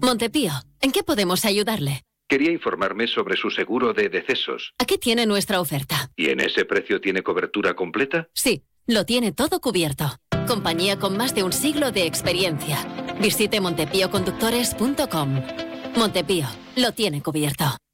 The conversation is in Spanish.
Montepío, ¿en qué podemos ayudarle? Quería informarme sobre su seguro de decesos. Aquí tiene nuestra oferta. ¿Y en ese precio tiene cobertura completa? Sí, lo tiene todo cubierto. Compañía con más de un siglo de experiencia. Visite montepíoconductores.com. Montepío, lo tiene cubierto.